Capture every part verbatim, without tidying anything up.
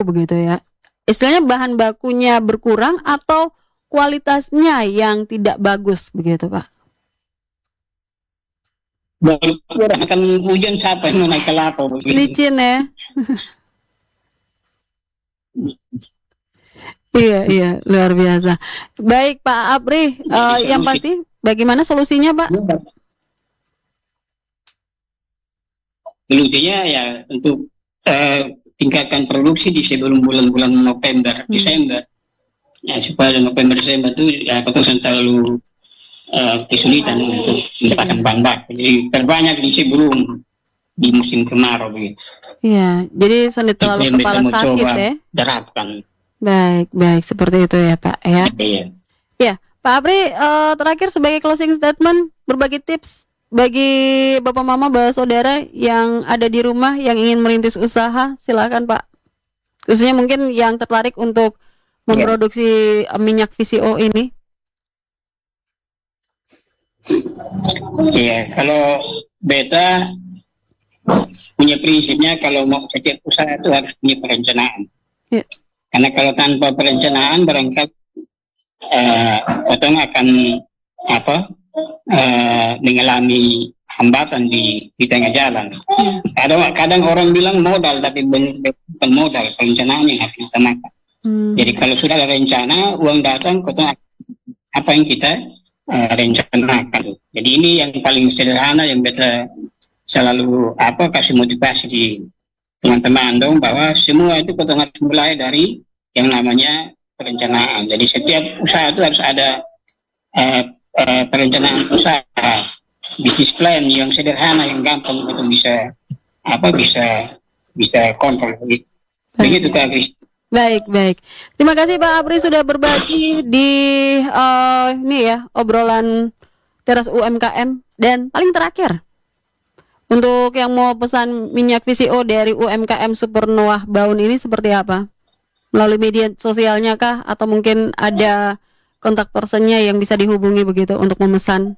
begitu ya. Istilahnya bahan bakunya berkurang atau kualitasnya yang tidak bagus begitu Pak? Berkurang, akan hujan siapa yang mau naik kelapa begitu. Licin ya. Iya iya luar biasa. Baik Pak Apri, uh, yang pasti bagaimana solusinya Pak? Solusinya ya untuk uh, tingkatkan produksi di sebelum bulan-bulan November, hmm. Desember. Ya supaya November Desember itu ya keputusan terlalu uh, kesulitan untuk mendapatkan bahan baku. Jadi terbanyak di sebelum di musim kemarau begitu. Iya, jadi sudah terlalu itu kepala sakit ya. Terapkan. Baik, baik seperti itu ya Pak ya. Iya. Ya, Pak Apri uh, terakhir sebagai closing statement berbagi tips bagi bapak mama, bapak saudara yang ada di rumah yang ingin merintis usaha, silakan Pak. Khususnya mungkin yang tertarik untuk memproduksi yeah. minyak V C O ini. Iya, yeah, kalau beta punya prinsipnya kalau mau setiap usaha itu harus punya perencanaan. Yeah. Karena kalau tanpa perencanaan barangkali uh, orang akan apa uh, mengalami hambatan di di tengah jalan. Hmm. Kadang kadang orang bilang modal tapi bukan modal, perencanaan yang harus diutamakan. Hmm. Jadi kalau sudah ada rencana, uang datang, kita apa yang kita uh, rencanakan. Jadi ini yang paling sederhana yang beta selalu apa kasih motivasi di teman-teman dong bahwa semua itu kita harus mulai dari yang namanya perencanaan. Jadi setiap usaha itu harus ada uh, uh, perencanaan usaha, bisnis plan yang sederhana, yang gampang untuk bisa apa bisa bisa kontrol begitu. Begitu Kak Kristi. Baik, baik. Terima kasih Pak Apri sudah berbagi di uh, ini ya obrolan Teras U M K M. Dan paling terakhir, untuk yang mau pesan minyak V C O dari U M K M Supernova Baun ini seperti apa? Melalui media sosialnya kah? Atau mungkin ada kontak personnya yang bisa dihubungi begitu untuk memesan?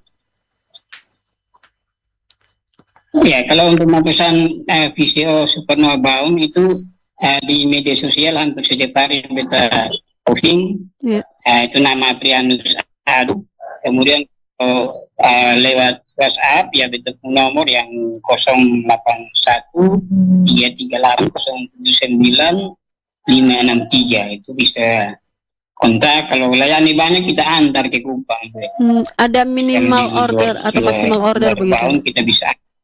Ya, kalau untuk memesan uh, V C O Supernova Baun itu uh, di media sosial hampir setiap hari beta posting. Yeah. Uh, itu nama Prianus Adu. Kemudian uh, uh, lewat WhatsApp ya beta nomor yang nol delapan satu tiga tiga delapan nol tujuh sembilan lima enam tiga, itu bisa kontak. Kalau layani banyak kita antar ke Kupang. Hmm, ada minimal order atau maksimal order begitu? Kita bisa.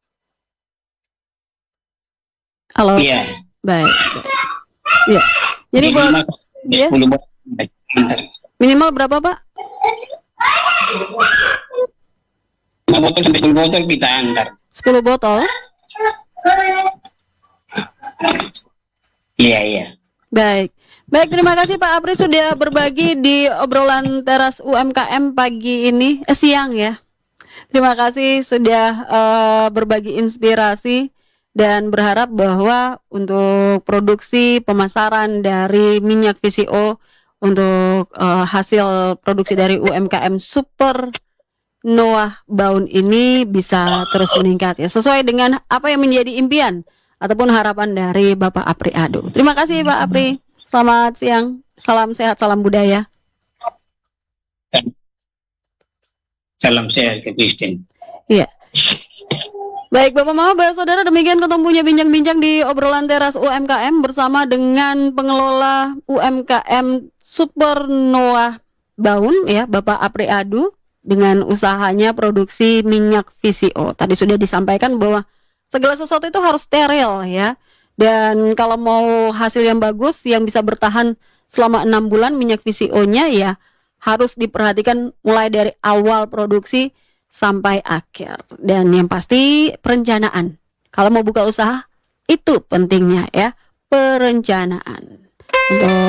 Halo. Iya. Baik. Iya. Jadi buat ya. Minimal berapa Pak? lima botol sampai sepuluh botol kita antar. sepuluh botol? Iya, iya. Baik. Baik, terima kasih Pak Apri sudah berbagi di obrolan Teras U M K M pagi ini, eh, siang ya. Terima kasih sudah uh, berbagi inspirasi dan berharap bahwa untuk produksi pemasaran dari minyak V C O untuk uh, hasil produksi dari U M K M Supernova Baun ini bisa terus meningkat ya, sesuai dengan apa yang menjadi impian ataupun harapan dari Bapak Apri Adu. Terima kasih Pak Apri. Selamat siang. Salam sehat, salam budaya. Salam sehat ke Kristen. Iya. Baik Bapak Mama, Bapak Saudara, demikian ketemunya bincang-bincang di obrolan Teras U M K M bersama dengan pengelola U M K M Supernova Baun ya, Bapak Apri Adu, dengan usahanya produksi minyak V C O. Tadi sudah disampaikan bahwa segala sesuatu itu harus steril ya. Dan kalau mau hasil yang bagus yang bisa bertahan selama enam bulan minyak V C O-nya ya harus diperhatikan mulai dari awal produksi sampai akhir. Dan yang pasti perencanaan. Kalau mau buka usaha itu pentingnya ya, perencanaan. Untuk